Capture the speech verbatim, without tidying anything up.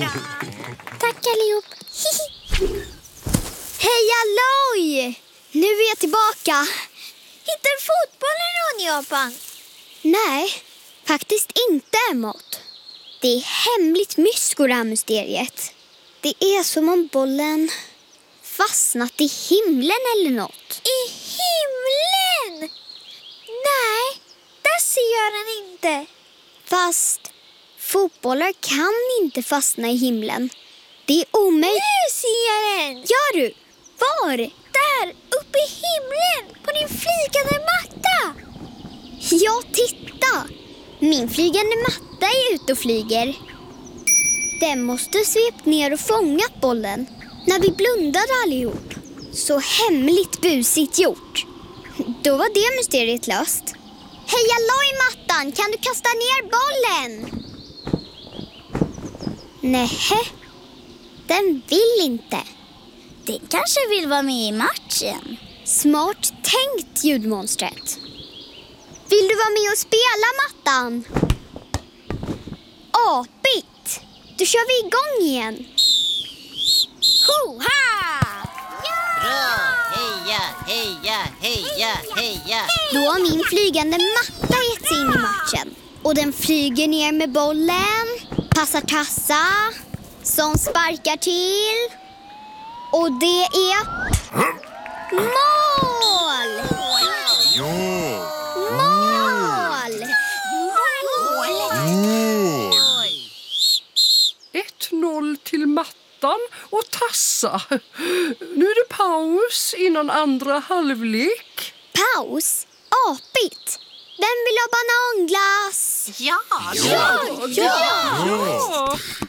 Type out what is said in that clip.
Tack allihop. Hej alloj! Nu är jag tillbaka. Hittar du fotbollen, Ronjapan? Nej, faktiskt inte, Emot. Det är hemligt mysko, det här mysteriet. Det är som om bollen fastnat i himlen eller något. I himlen? Nej, där ser jag den inte. Fast fotbollar kan inte fastna i himlen. Det är omöjligt. Nu ser jag den! Gör du? Var? Där, uppe i himlen, på din flygande matta. Ja, titta! Min flygande matta är ute och flyger. Den måste svept ner och fångat bollen när vi blundade allihop. Så hemligt busigt gjort. Då var det mysteriet löst. Hej alloj, mattan! Kan du kasta ner bollen? Nähä, den vill inte. Den kanske vill vara med i matchen. Smart tänkt, ljudmonstret. Vill du vara med och spela, mattan? Apigt! Då kör vi igång igen. Hoha! Bra! Heja, heja, heja, heja! Då har min flygande matta gett sig in i matchen. Och den flyger ner med bollen, passar tassa, som sparkar till. Och det är mål! Mål! ett noll till mattan och tassa. Nu är det paus innan andra halvlek. Paus? Apigt! Vem vill ha bananglass? Ja! Ja! ja. ja.